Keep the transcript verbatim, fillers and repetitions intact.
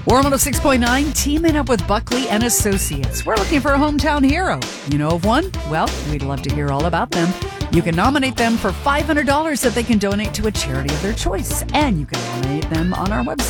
War one oh six point nine, teaming up with Buckley and Associates. We're looking for a hometown hero. You know of one? Well, we'd love to hear all about them. You can nominate them for five hundred dollars that they can donate to a charity of their choice. And you can nominate them on our website.